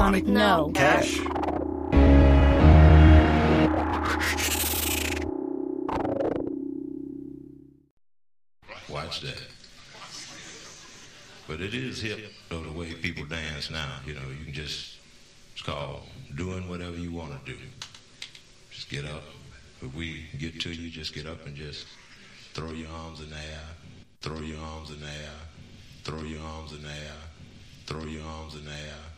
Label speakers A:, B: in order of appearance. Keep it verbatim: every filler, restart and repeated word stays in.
A: Sonic, no.
B: Cash.
C: Watch that. But it is hip, though, the way people dance now. You know, you can just, it's called doing whatever you want to do. Just get up. If we get to you, just get up and just throw your arms in the air. Throw your arms in the air. Throw your arms in the air. Throw your arms in the air.